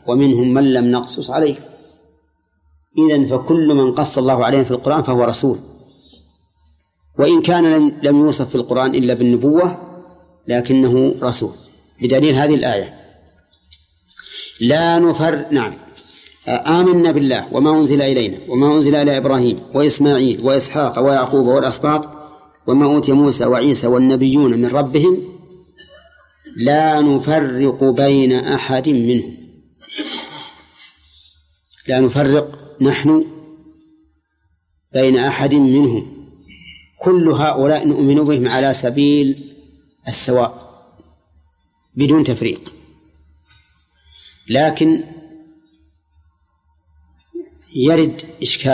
ومنهم من لم نقصص عليه. إذن فكل من قص الله عليه في القرآن فهو رسول، وإن كان لم يوصف في القرآن إلا بالنبوة لكنه رسول، بدليل هذه الآية لا نعم آمنا بالله وما أنزل إلينا وما أنزل إلى إبراهيم وإسماعيل وإسحاق ويعقوب والأسباط وما أوتي موسى وعيسى والنبيون من ربهم لا نفرق بين أحد منهم. لا نفرق نحن بين أحد منهم، كل هؤلاء نؤمن بهم على سبيل السواء بدون تفريق. لكن يرد إشكال